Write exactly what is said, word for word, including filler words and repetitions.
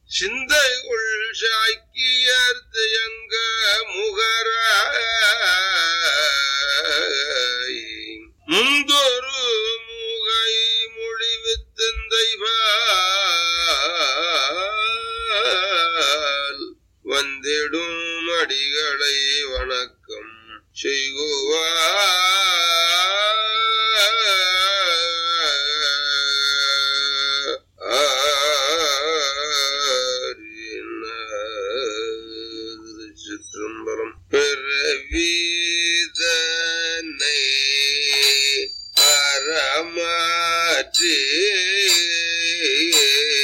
சிந்தைகுள் சாக்கியர்த்து எங்க முகராய் முந்தொரு முகை மொழிவித்தந்தைவால் வந்திடும் அடிகளை வணக்கம் செய்குவார். சிற்றம்பலம் பிறவிதனை அறமாற்றி